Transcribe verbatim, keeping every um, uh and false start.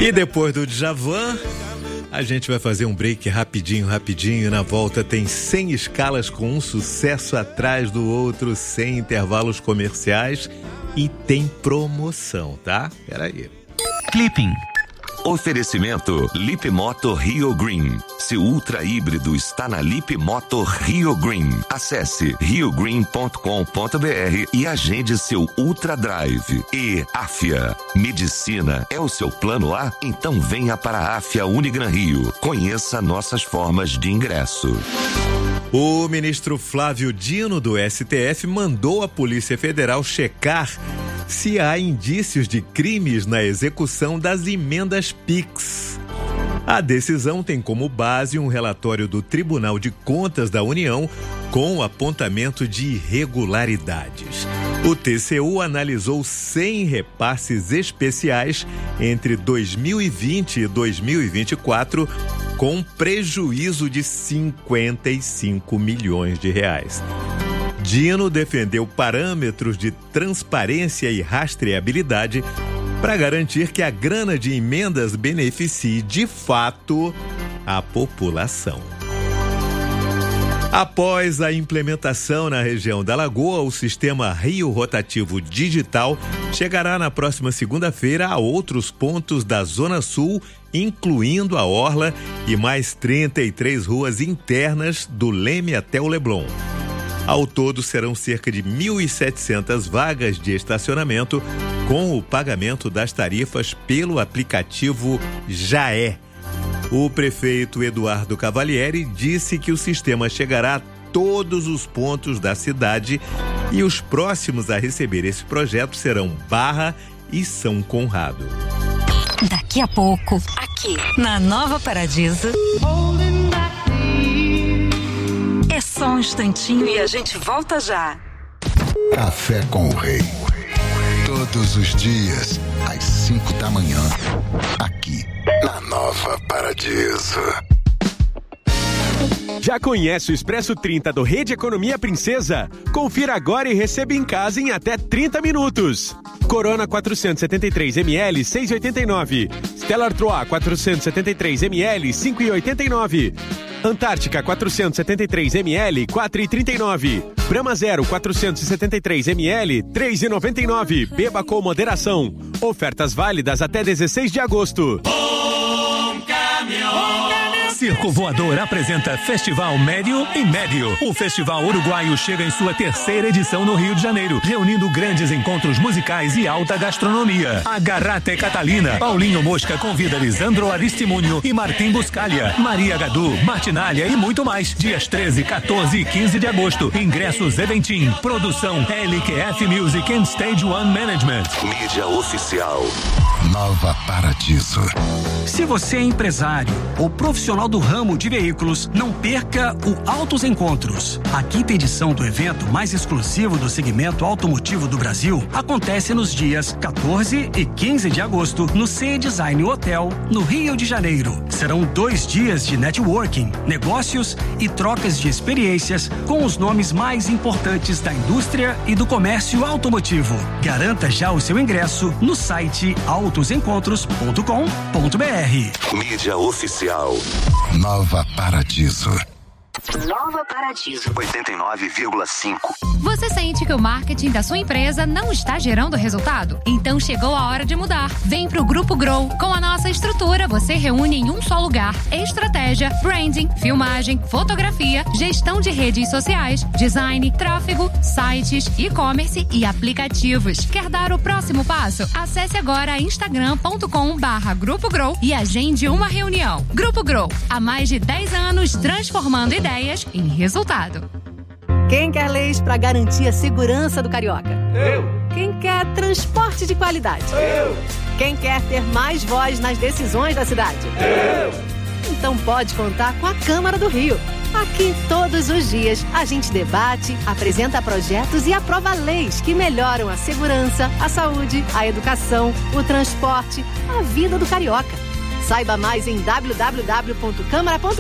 E depois do Djavan, a gente vai fazer um break rapidinho, rapidinho. Na volta tem cem escalas com um sucesso atrás do outro, sem intervalos comerciais e tem promoção, tá? Peraí. Clipping. Oferecimento Lip Moto Rio Green. Seu ultra híbrido está na Lip Moto Rio Green. Acesse rio green ponto com ponto b r e agende seu Ultra Drive. E Afia. Medicina é o seu plano A? Então venha para a Afia Unigran Rio. Conheça nossas formas de ingresso. O ministro Flávio Dino, do S T F, mandou a Polícia Federal checar se há indícios de crimes na execução das emendas Pix. A decisão tem como base um relatório do Tribunal de Contas da União com o apontamento de irregularidades. O T C U analisou cem repasses especiais entre dois mil e vinte e dois mil e vinte e quatro com prejuízo de cinquenta e cinco milhões de reais. Dino defendeu parâmetros de transparência e rastreabilidade para garantir que a grana de emendas beneficie de fato a população. Após a implementação na região da Lagoa, o sistema Rio Rotativo Digital chegará na próxima segunda-feira a outros pontos da Zona Sul, incluindo a Orla e mais trinta e três ruas internas do Leme até o Leblon. Ao todo, serão cerca de mil e setecentas vagas de estacionamento com o pagamento das tarifas pelo aplicativo Jaé. O prefeito Eduardo Cavalieri disse que o sistema chegará a todos os pontos da cidade e os próximos a receber esse projeto serão Barra e São Conrado. Daqui a pouco, aqui na Nova Paradiso. É só um instantinho e a gente volta já. Café com o Rei. Todos os dias, às cinco da manhã. Aqui, na Nova Paradiso. Já conhece o Expresso trinta do Rede Economia Princesa? Confira agora e receba em casa em até trinta minutos. Corona quatrocentos e setenta e três mililitros, seis reais e oitenta e nove centavos. Stella Artois quatrocentos e setenta e três mililitros, cinco reais e oitenta e nove centavos. Antártica quatrocentos e setenta e três mililitros, quatro reais e trinta e nove centavos. Brahma Zero quatrocentos e setenta e três mililitros, três reais e noventa e nove centavos. Beba com moderação. Ofertas válidas até dezesseis de agosto. Bom caminhão. Circo Voador apresenta Festival Médio e Médio. O Festival Uruguaio chega em sua terceira edição no Rio de Janeiro, reunindo grandes encontros musicais e alta gastronomia. Agarrate Catalina, Paulinho Mosca convida Lisandro Aristimunho e Martim Buscalha, Maria Gadu, Martinalha e muito mais. Dias treze, quatorze e quinze de agosto. Ingressos Eventim. Produção L Q F Music and Stage One Management. Mídia oficial. Nova Paradiso. Se você é empresário ou profissional do ramo de veículos, não perca o Autos Encontros. A quinta edição do evento mais exclusivo do segmento automotivo do Brasil acontece nos dias quatorze e quinze de agosto no C Design Hotel, no Rio de Janeiro. Serão dois dias de networking, negócios e trocas de experiências com os nomes mais importantes da indústria e do comércio automotivo. Garanta já o seu ingresso no site autos encontros ponto com ponto b r. Mídia oficial. Nova Paradiso. Nova Paradiso. oitenta e nove vírgula cinco. Você sente que o marketing da sua empresa não está gerando resultado? Então chegou a hora de mudar. Vem pro Grupo Grow. Com a nossa estrutura, você reúne em um só lugar estratégia, branding, filmagem, fotografia, gestão de redes sociais, design, tráfego, sites, e-commerce e aplicativos. Quer dar o próximo passo? Acesse agora instagram ponto com barra Grupo Grow e agende uma reunião. Grupo Grow, há mais de dez anos transformando ideias em resultado. Quem quer leis para garantir a segurança do carioca? Eu. Quem quer transporte de qualidade? Eu. Quem quer ter mais voz nas decisões da cidade? Eu. Então pode contar com a Câmara do Rio. Aqui, todos os dias, a gente debate, apresenta projetos e aprova leis que melhoram a segurança, a saúde, a educação, o transporte, a vida do carioca. Saiba mais em w w w ponto câmara ponto